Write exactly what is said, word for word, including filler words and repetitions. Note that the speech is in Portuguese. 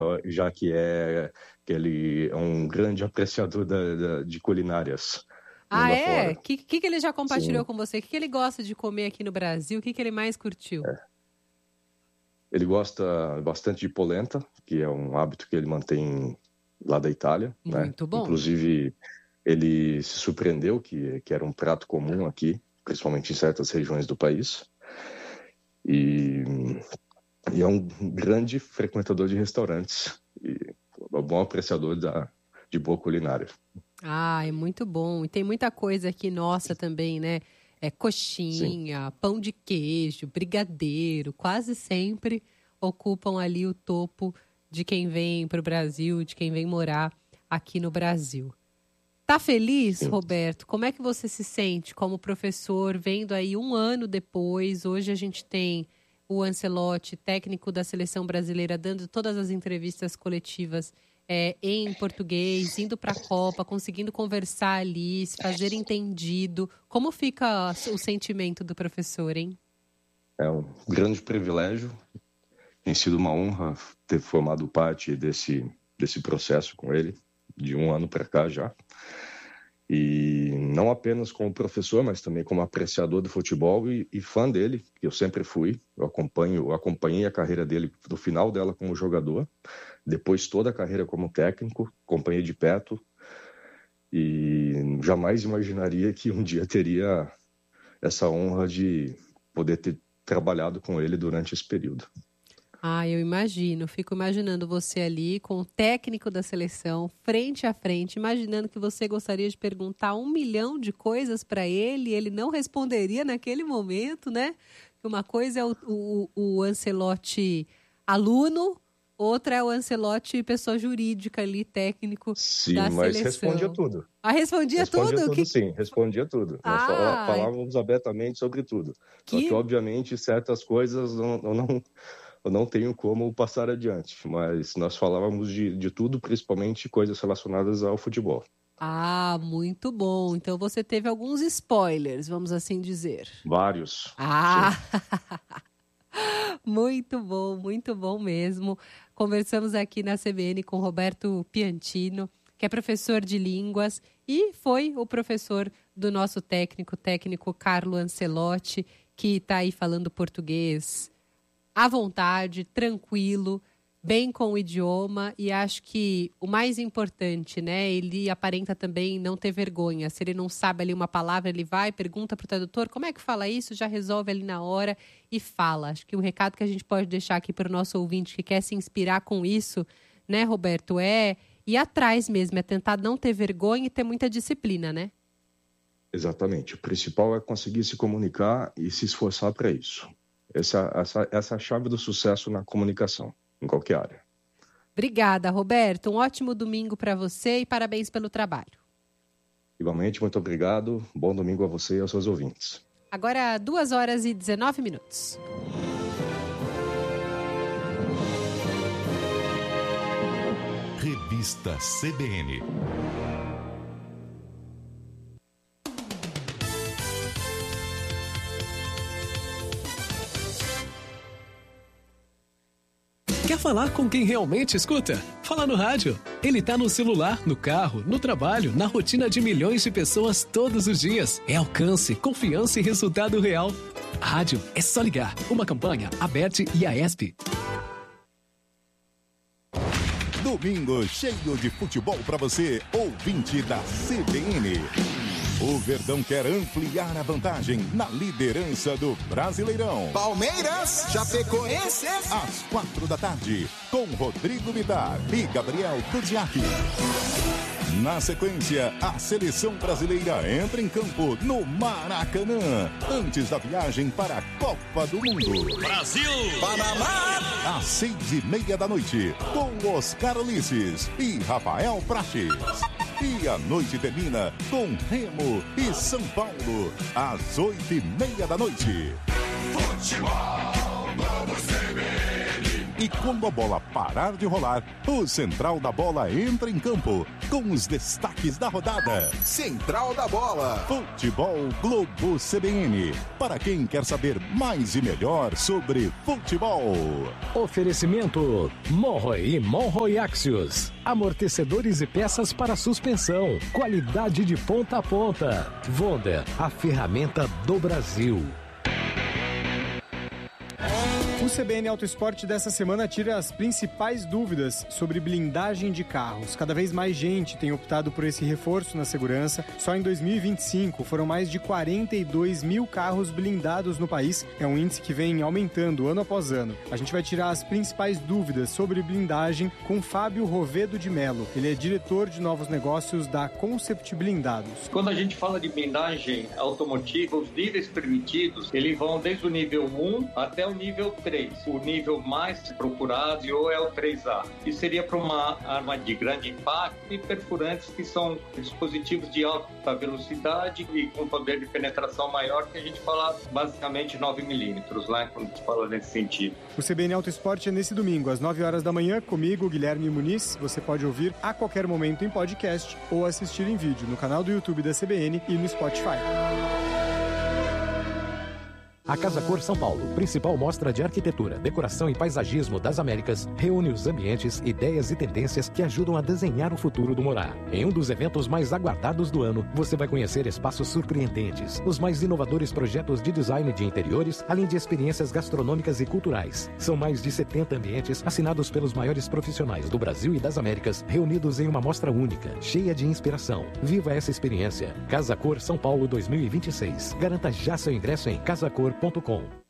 já que é que ele é um grande apreciador da, da, de culinárias. Ah, é? O que, que, que ele já compartilhou Sim. com você? O que, que ele gosta de comer aqui no Brasil? O que, que ele mais curtiu? É. Ele gosta bastante de polenta, que é um hábito que ele mantém lá da Itália. Muito né? bom. Inclusive, ele se surpreendeu que, que era um prato comum aqui, principalmente em certas regiões do país. E, e é um grande frequentador de restaurantes e um bom apreciador da, de boa culinária. Ah, é muito bom. E tem muita coisa aqui nossa também, né? É coxinha, Sim. pão de queijo, brigadeiro, quase sempre ocupam ali o topo de quem vem para o Brasil, de quem vem morar aqui no Brasil. Tá feliz, Sim. Roberto? Como é que você se sente como professor, vendo aí um ano depois? Hoje a gente tem o Ancelotti, técnico da Seleção Brasileira, dando todas as entrevistas coletivas É, em português, indo para a Copa, conseguindo conversar ali, se fazer entendido. Como fica o sentimento do professor, hein? É um grande privilégio. Tem sido uma honra ter formado parte desse, desse processo com ele, de um ano para cá já. E não apenas como professor, mas também como apreciador do futebol e, e fã dele, que eu sempre fui. Eu acompanho, eu acompanhei a carreira dele do final dela como jogador, depois toda a carreira como técnico, acompanhei de perto e jamais imaginaria que um dia teria essa honra de poder ter trabalhado com ele durante esse período. Ah, eu imagino, fico imaginando você ali com o técnico da seleção, frente a frente, imaginando que você gostaria de perguntar um milhão de coisas para ele e ele não responderia naquele momento, né? Uma coisa é o, o, o Ancelotti aluno, outra é o Ancelotti pessoa jurídica ali, técnico sim, da mas seleção. Respondia tudo. Ah, respondia, respondia tudo? tudo? Que... Sim, respondia tudo. Ah, Nós falávamos abertamente sobre tudo. que... Só que, obviamente, certas coisas eu não, não, eu não tenho como passar adiante. Mas nós falávamos de, de tudo, principalmente coisas relacionadas ao futebol. Ah, muito bom. Então você teve alguns spoilers, vamos assim dizer. Vários. Ah! Muito bom, muito bom mesmo. Conversamos aqui na C B N com Roberto Piantino, que é professor de línguas e foi o professor do nosso técnico, técnico Carlo Ancelotti, que está aí falando português à vontade, tranquilo, bem com o idioma, e acho que o mais importante, né, ele aparenta também não ter vergonha. Se ele não sabe ali uma palavra, ele vai, pergunta para o tradutor, como é que fala isso? Já resolve ali na hora e fala. Acho que o recado que a gente pode deixar aqui para o nosso ouvinte que quer se inspirar com isso, né, Roberto, é ir atrás mesmo, é tentar não ter vergonha e ter muita disciplina, né? Exatamente. O principal é conseguir se comunicar e se esforçar para isso. Essa, essa, essa é a chave do sucesso na comunicação, em qualquer área. Obrigada, Roberto. Um ótimo domingo para você e parabéns pelo trabalho. Igualmente, muito obrigado. Bom domingo a você e aos seus ouvintes. Agora, duas horas e dezenove minutos. Revista C B N. Quer falar com quem realmente escuta? Fala no rádio. Ele tá no celular, no carro, no trabalho, na rotina de milhões de pessoas todos os dias. É alcance, confiança e resultado real. Rádio é só ligar. Uma campanha, Aberte e a ESP. Domingo cheio de futebol para você, ouvinte da C B N. O Verdão quer ampliar a vantagem na liderança do Brasileirão. Palmeiras, Chapecoense. Às quatro da tarde, com Rodrigo Vidal e Gabriel Kudziak. Na sequência, a seleção brasileira entra em campo no Maracanã, antes da viagem para a Copa do Mundo. Brasil! Panamá! Às seis e meia da noite, com Oscar Ulisses e Rafael Prates. E a noite termina com Remo e São Paulo, às oito e meia da noite. Futebol, vamos C B N. E quando a bola parar de rolar, o Central da Bola entra em campo com os destaques da rodada. Central da Bola. Futebol Globo C B N. Para quem quer saber mais e melhor sobre futebol. Oferecimento Monroe e Monroe Axios. Amortecedores e peças para suspensão. Qualidade de ponta a ponta. Wonder, a ferramenta do Brasil. O C B N Auto Esporte dessa semana tira as principais dúvidas sobre blindagem de carros. Cada vez mais gente tem optado por esse reforço na segurança. Só em dois mil e vinte e cinco foram mais de quarenta e dois mil carros blindados no país. É um índice que vem aumentando ano após ano. A gente vai tirar as principais dúvidas sobre blindagem com Fábio Rovedo de Mello. Ele é diretor de novos negócios da Concept Blindados. Quando a gente fala de blindagem automotiva, os níveis permitidos, eles vão desde o nível um até o nível três. O nível mais procurado é o três A. E seria para uma arma de grande impacto e perfurantes, que são dispositivos de alta velocidade e com poder de penetração maior, que a gente fala basicamente nove milímetros, lá, quando a gente fala nesse sentido. O C B N Auto Esporte é nesse domingo, às nove horas da manhã, comigo, Guilherme Muniz. Você pode ouvir a qualquer momento em podcast ou assistir em vídeo no canal do YouTube da C B N e no Spotify. A Casa Cor São Paulo, principal mostra de arquitetura, decoração e paisagismo das Américas, reúne os ambientes, ideias e tendências que ajudam a desenhar o futuro do morar. Em um dos eventos mais aguardados do ano, você vai conhecer espaços surpreendentes, os mais inovadores projetos de design de interiores, além de experiências gastronômicas e culturais. São mais de setenta ambientes assinados pelos maiores profissionais do Brasil e das Américas, reunidos em uma mostra única, cheia de inspiração. Viva essa experiência. Casa Cor São Paulo dois mil e vinte e seis. Garanta já seu ingresso em casa cor ponto com.